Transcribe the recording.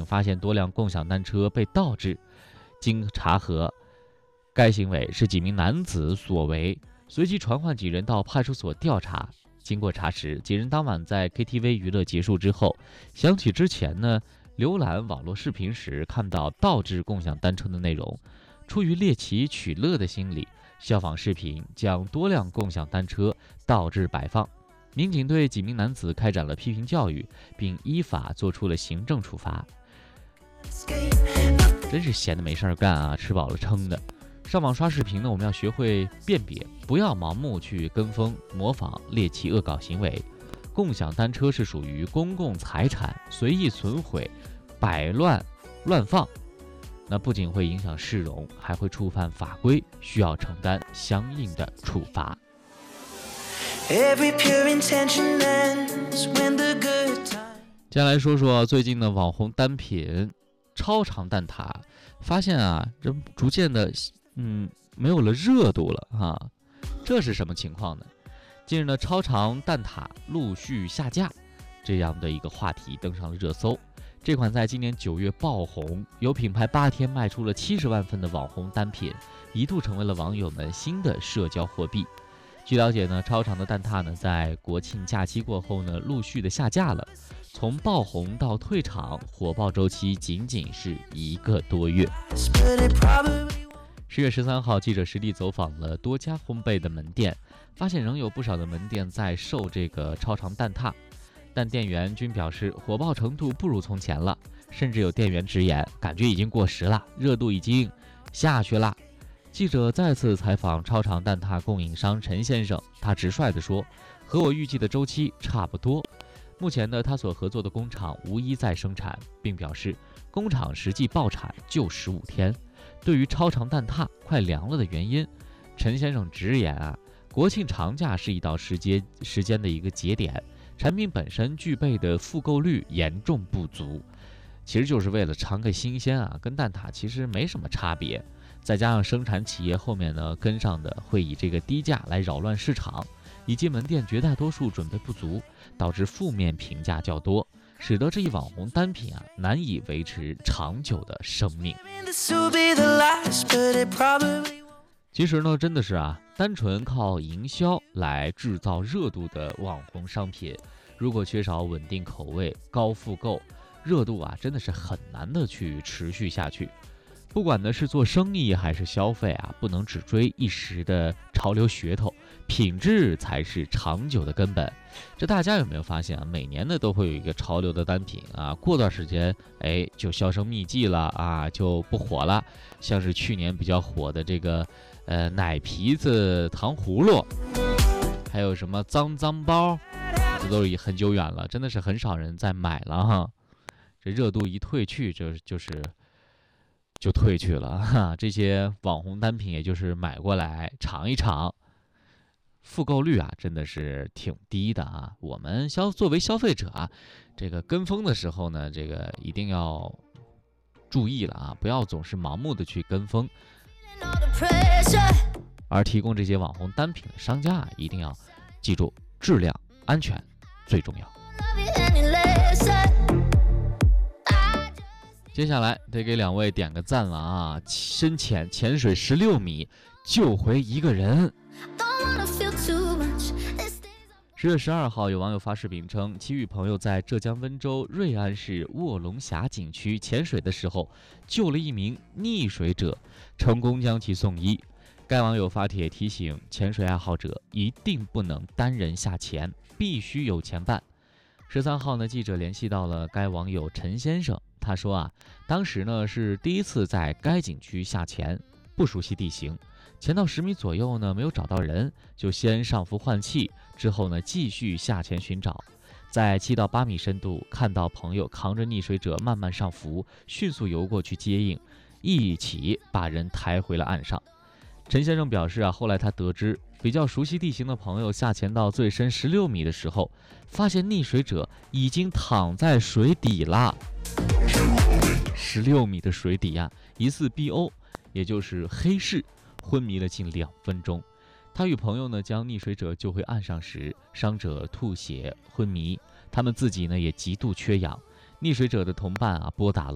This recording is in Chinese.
发现多辆共享单车被盗制，经查核，该行为是几名男子所为，随即传唤几人到派出所调查。经过查实，几人当晚在 KTV 娱乐结束之后，想起之前呢浏览网络视频时看到盗制共享单车的内容，出于猎奇取乐的心理，效仿视频将多辆共享单车盗制摆放。民警对几名男子开展了批评教育，并依法作出了行政处罚。真是闲的没事干啊，吃饱了撑的。上网刷视频呢，我们要学会辨别，不要盲目去跟风模仿猎奇恶搞行为。共享单车是属于公共财产，随意损毁、摆乱放，那不仅会影响市容，还会触犯法规，需要承担相应的处罚。接下来说说最近的网红单品超长蛋挞，发现啊，这逐渐的没有了热度了啊，这是什么情况呢？近日呢，超长蛋挞陆续下架这样的一个话题登上了热搜。这款在今年9月爆红，有品牌8天卖出了70万份的网红单品，一度成为了网友们新的社交货币。据了解呢，超长的蛋挞呢，在国庆假期过后呢，陆续的下架了。从爆红到退场，火爆周期仅仅是1个多月。10月13号，记者实地走访了多家烘焙的门店，发现仍有不少的门店在售这个超长蛋挞，但店员均表示火爆程度不如从前了，甚至有店员直言，感觉已经过时了，热度已经下去了。记者再次采访超长蛋挞供应商陈先生，他直率地说，和我预计的周期差不多。目前呢，他所合作的工厂无一在生产，并表示工厂实际爆产就15天。对于超长蛋挞快凉了的原因，陈先生直言啊，国庆长假是一道时间的一个节点，产品本身具备的复购率严重不足，其实就是为了尝个新鲜啊，跟蛋挞其实没什么差别。再加上生产企业后面呢跟上的会以这个低价来扰乱市场，以及门店绝大多数准备不足，导致负面评价较多，使得这一网红单品啊难以维持长久的生命。其实呢，真的是啊，单纯靠营销来制造热度的网红商品，如果缺少稳定口味、高复购，热度啊真的是很难的去持续下去。不管呢是做生意还是消费啊，不能只追一时的潮流噱头，品质才是长久的根本。这大家有没有发现啊？每年呢都会有一个潮流的单品啊，过段时间就销声匿迹了啊，就不火了。像是去年比较火的这个奶皮子糖葫芦，还有什么脏脏包，这都是很久远了，真的是很少人在买了哈。这热度一退去，就退去了哈，这些网红单品也就是买过来尝一尝，复购率啊真的是挺低的啊。我们作为消费者啊，这个跟风的时候呢，这个一定要注意了啊，不要总是盲目的去跟风。而提供这些网红单品的商家啊，一定要记住质量、安全最重要。接下来得给2位点个赞了啊！深潜水16米救回一个人。10月12号，有网友发视频称，其与朋友在浙江温州瑞安市卧龙峡景区潜水的时候，救了一名溺水者，成功将其送医。该网友发帖提醒潜水爱好者一定不能单人下潜，必须有前伴。13号呢，记者联系到了该网友陈先生。他说啊，当时呢是第一次在该景区下潜，不熟悉地形，潜到10米左右呢没有找到人，就先上浮换气，之后呢继续下潜寻找，在7到8米深度看到朋友扛着溺水者慢慢上浮，迅速游过去接应，一起把人抬回了岸上。陈先生表示啊，后来他得知比较熟悉地形的朋友下潜到最深16米的时候，发现溺水者已经躺在水底了。16米的水底啊，疑似 BO， 也就是黑市，昏迷了近2分钟。他与朋友呢将溺水者救回岸上时，伤者吐血昏迷，他们自己呢也极度缺氧。溺水者的同伴啊拨打了